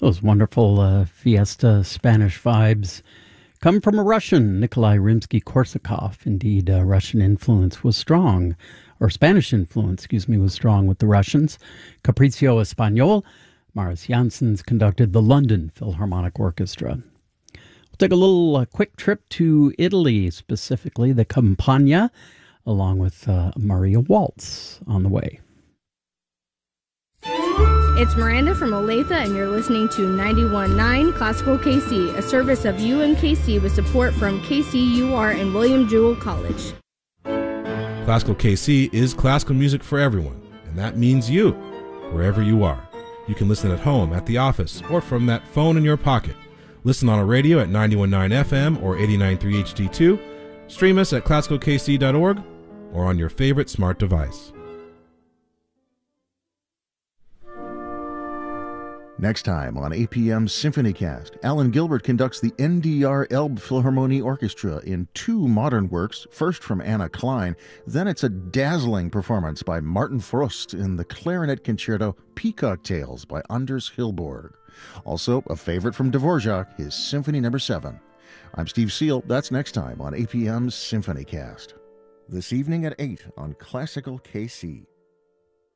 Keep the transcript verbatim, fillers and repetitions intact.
Those wonderful uh, fiesta Spanish vibes come from a Russian, Nikolai Rimsky-Korsakov. Indeed, uh, Russian influence was strong, or Spanish influence, excuse me, was strong with the Russians. Capriccio Español, Maris Janssens conducted the London Philharmonic Orchestra. We'll take a little uh, quick trip to Italy, specifically the Campagna, along with uh, Maria Waltz on the way. It's Miranda from Olathe, and you're listening to ninety-one point nine Classical K C, a service of U M K C with support from K C U R and William Jewell College. Classical K C is classical music for everyone, and that means you, wherever you are. You can listen at home, at the office, or from that phone in your pocket. Listen on a radio at ninety-one point nine F M or eighty-nine point three H D two. Stream us at classical k c dot org or on your favorite smart device. Next time on A P M SymphonyCast, Alan Gilbert conducts the N D R Elbe Philharmonie Orchestra in two modern works, first from Anna Klein, then it's a dazzling performance by Martin Frost in the clarinet concerto Peacock Tales by Anders Hillborg. Also, a favorite from Dvorak, his Symphony Number seven. I'm Steve Seal. That's next time on A P M SymphonyCast. This evening at eight on Classical K C.